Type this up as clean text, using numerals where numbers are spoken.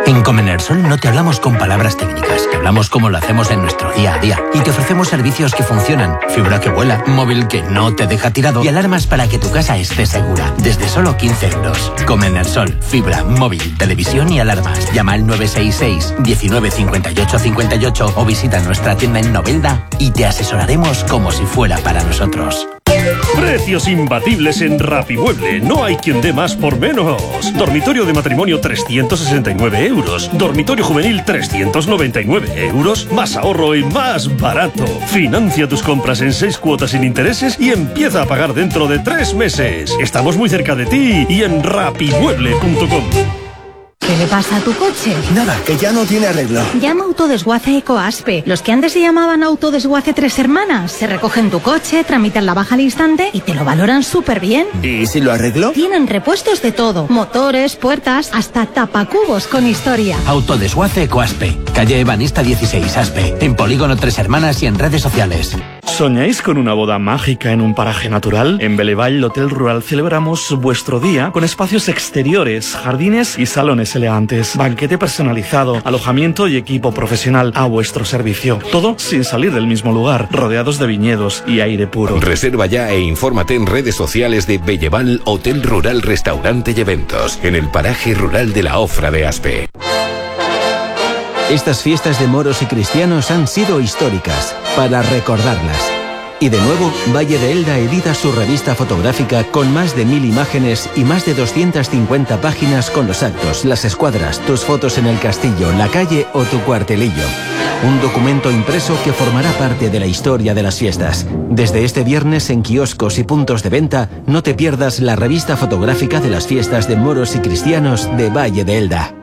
En Comenersol no te hablamos con palabras técnicas, te hablamos como lo hacemos en nuestro día a día y te ofrecemos servicios que funcionan, fibra que vuela, móvil que no te deja tirado y alarmas para que tu casa esté segura, desde solo 15 euros. Comenersol, fibra, móvil, televisión y alarmas. Llama al 966 19 58 58 o visita nuestra tienda en Novelda y te asesoraremos como si fuera para nosotros. Precios imbatibles en Rapimueble. No hay quien dé más por menos. Dormitorio de matrimonio 369 euros. Dormitorio juvenil 399 euros. Más ahorro y más barato. Financia tus compras en 6 cuotas sin intereses y empieza a pagar dentro de 3 meses. Estamos muy cerca de ti y en rapimueble.com. ¿Qué le pasa a tu coche? Nada, que ya no tiene arreglo. Llama Autodesguace Ecoaspe. Los que antes se llamaban Autodesguace Tres Hermanas. Se recogen tu coche, tramitan la baja al instante y te lo valoran súper bien. ¿Y si lo arreglo? Tienen repuestos de todo. Motores, puertas, hasta tapacubos con historia. Autodesguace Ecoaspe. Calle Ebanista 16, Aspe. En Polígono Tres Hermanas y en redes sociales. ¿Soñáis con una boda mágica en un paraje natural? En Belevall Hotel Rural celebramos vuestro día con espacios exteriores, jardines y salones elegantes, banquete personalizado, alojamiento y equipo profesional a vuestro servicio. Todo sin salir del mismo lugar, rodeados de viñedos y aire puro. Reserva ya e infórmate en redes sociales de Belleval Hotel Rural Restaurante y Eventos, en el paraje rural de la Ofra de Aspe. Estas fiestas de moros y cristianos han sido históricas, para recordarlas. Y de nuevo, Valle de Elda edita su revista fotográfica con más de 1000 imágenes y más de 250 páginas con los actos, las escuadras, tus fotos en el castillo, la calle o tu cuartelillo. Un documento impreso que formará parte de la historia de las fiestas. Desde este viernes en kioscos y puntos de venta, no te pierdas la revista fotográfica de las fiestas de moros y cristianos de Valle de Elda.